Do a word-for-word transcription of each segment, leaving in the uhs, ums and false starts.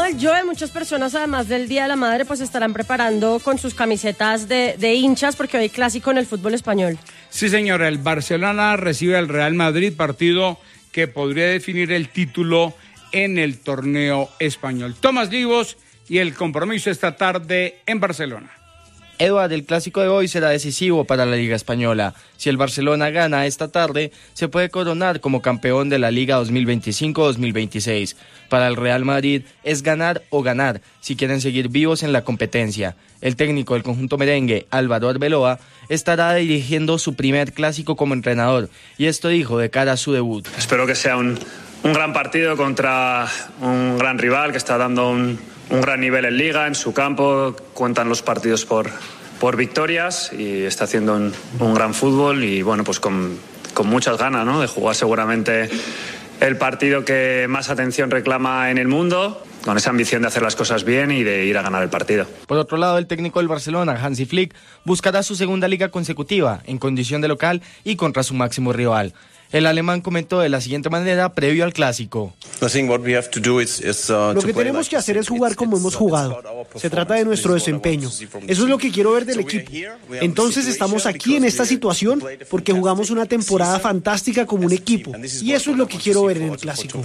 Joe, muchas personas además del Día de la Madre pues estarán preparando con sus camisetas de, de hinchas porque hoy hay clásico en el fútbol español. Sí, señora, el Barcelona recibe al Real Madrid, partido que podría definir el título en el torneo español. Tomás Livos y el compromiso esta tarde en Barcelona. Eduard, el clásico de hoy será decisivo para la Liga Española. Si el Barcelona gana esta tarde, se puede coronar como campeón de la Liga dos mil veinticinco dos mil veintiséis. Para el Real Madrid es ganar o ganar si quieren seguir vivos en la competencia. El técnico del conjunto merengue, Álvaro Arbeloa, estará dirigiendo su primer clásico como entrenador, y esto dijo de cara a su debut. Espero que sea un, un gran partido contra un gran rival que está dando un... un gran nivel en Liga, en su campo, cuentan los partidos por, por victorias y está haciendo un, un gran fútbol y bueno, pues con, con muchas ganas, ¿no?, de jugar seguramente el partido que más atención reclama en el mundo, con esa ambición de hacer las cosas bien y de ir a ganar el partido. Por otro lado, el técnico del Barcelona, Hansi Flick, buscará su segunda liga consecutiva en condición de local y contra su máximo rival. El alemán comentó de la siguiente manera previo al clásico. Lo que tenemos que hacer es jugar como hemos jugado. Se trata de nuestro desempeño. Eso es lo que quiero ver del equipo. Entonces estamos aquí en esta situación porque jugamos una temporada fantástica como un equipo. Y eso es lo que quiero ver en el clásico.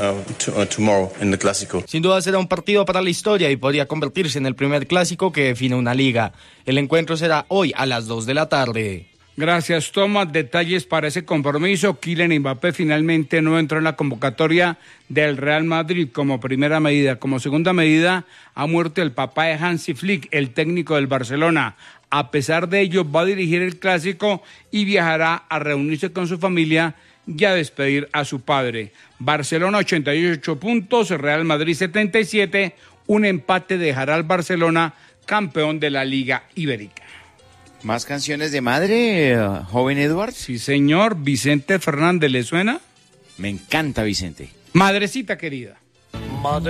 Sin duda será un partido para la historia y podría convertirse en el primer clásico que define una liga. El encuentro será hoy a las dos de la tarde. Gracias, Tomás. Detalles para ese compromiso. Kylian Mbappé finalmente no entró en la convocatoria del Real Madrid como primera medida. Como segunda medida, ha muerto el papá de Hansi Flick, el técnico del Barcelona. A pesar de ello, va a dirigir el clásico y viajará a reunirse con su familia y a despedir a su padre. Barcelona ochenta y ocho puntos, Real Madrid setenta y siete. Un empate dejará al Barcelona campeón de la Liga Ibérica. ¿Más canciones de madre, joven Eduard? Sí, señor. Vicente Fernández, ¿le suena? Me encanta Vicente. Madrecita querida. Madre